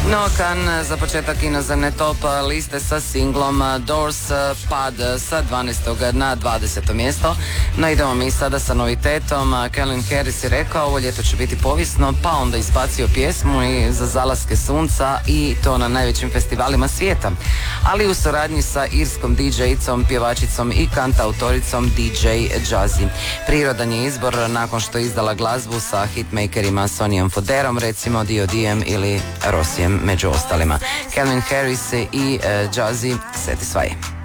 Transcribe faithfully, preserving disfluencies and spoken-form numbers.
No, kan za početak inozemne top liste sa singlom Doors pad sa dvanaestog na dvadeseto mjesto. No idemo mi sada sa novitetom. Calvin Harris je rekao ovo ljeto će biti povijesno, pa onda izbacio pjesmu i za zalaske sunca i to na najvećim festivalima svijeta. Ali u suradnji sa irskom didžejicom, pjevačicom i kantautoricom D J Jazzy. Prirodan je izbor nakon što je izdala glazbu sa hitmakerima Sonijom Foderom, recimo D O D-em ili Rossijem među ostalima. Calvin Harris i uh, Jazzy Satisfy.